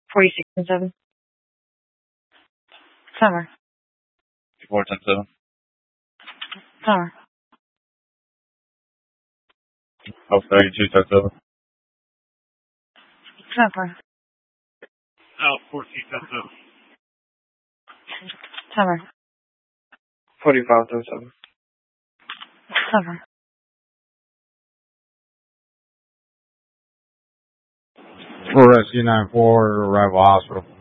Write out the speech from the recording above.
46 and 7. Summer. 410-7. Summer. Oh, 32-7. Summer. Oh, 14-7. Summer. 45-7. Summer. For Rescue 9-4, Arrival Hospital.